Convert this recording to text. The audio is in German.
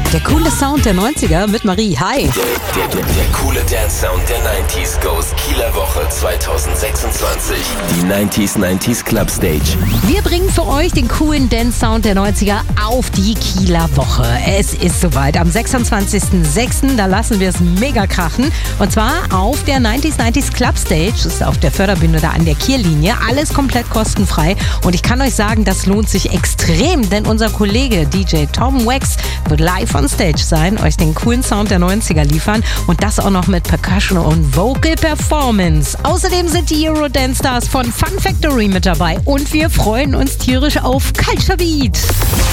Der coole Sound der 90er mit Marie. Hi. Der coole Dance-Sound der 90s goes Kieler Woche 2026. Die 90s Club Stage. Wir bringen für euch den coolen Dance-Sound der 90er auf die Kieler Woche. Es ist soweit. Am 26.06. da lassen wir es mega krachen. Und zwar auf der 90s Club Stage. Das ist auf der Förderbühne da an der Kierlinie. Alles komplett kostenfrei. Und ich kann euch sagen, das lohnt sich extrem, denn unser Kollege DJ Tom Wax wird live on Stage sein, euch den coolen Sound der 90er liefern und das auch noch mit Percussion und Vocal Performance. Außerdem sind die Eurodance Stars von Fun Factory mit dabei und wir freuen uns tierisch auf Culture Beat.